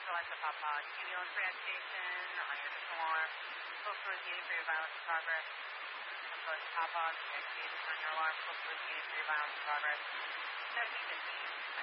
Alexa Papa, TV on preactivation, on your mission alarm, post needed for your violence in progress. Alexa Papa, preactivation on your alarm, post needed for your violence in progress. 1750.